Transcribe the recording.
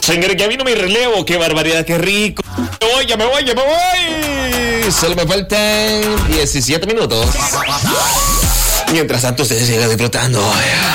Señor, que a mí no me relevo. ¡Qué barbaridad, qué rico! Ya me voy. Solo me faltan 17 minutos. Mientras tanto, usted sigue disfrutando